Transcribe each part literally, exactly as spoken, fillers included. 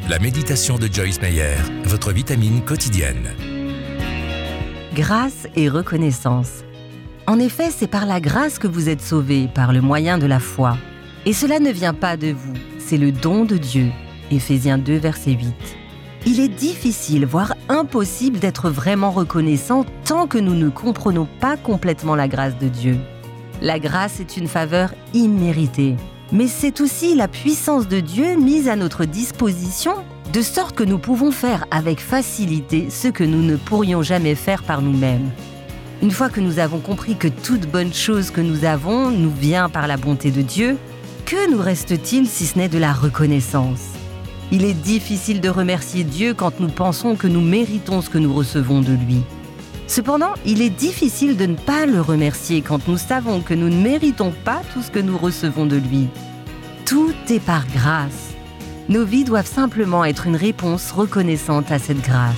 La méditation de Joyce Meyer, votre vitamine quotidienne. Grâce et reconnaissance. En effet, c'est par la grâce que vous êtes sauvés, par le moyen de la foi. Et cela ne vient pas de vous, c'est le don de Dieu. Éphésiens deux, verset huit. Il est difficile, voire impossible d'être vraiment reconnaissant tant que nous ne comprenons pas complètement la grâce de Dieu. La grâce est une faveur imméritée, mais c'est aussi la puissance de Dieu mise à notre disposition, de sorte que nous pouvons faire avec facilité ce que nous ne pourrions jamais faire par nous-mêmes. Une fois que nous avons compris que toute bonne chose que nous avons nous vient par la bonté de Dieu, que nous reste-t-il si ce n'est de la reconnaissance ? Il est difficile de remercier Dieu quand nous pensons que nous méritons ce que nous recevons de lui. Cependant, il est difficile de ne pas le remercier quand nous savons que nous ne méritons pas tout ce que nous recevons de lui. Tout est par grâce. Nos vies doivent simplement être une réponse reconnaissante à cette grâce.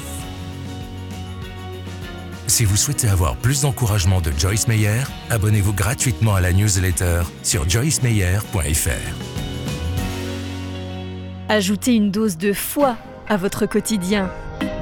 Si vous souhaitez avoir plus d'encouragement de Joyce Meyer, abonnez-vous gratuitement à la newsletter sur joyce meyer point f r. Ajoutez une dose de foi à votre quotidien.